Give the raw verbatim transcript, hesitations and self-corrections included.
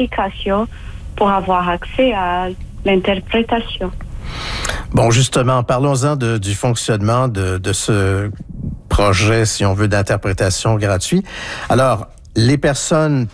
vérification pour avoir accès à l'interprétation. Bon, justement, parlons-en de, du fonctionnement de, de ce projet, si on veut, d'interprétation gratuit. Alors, les personnes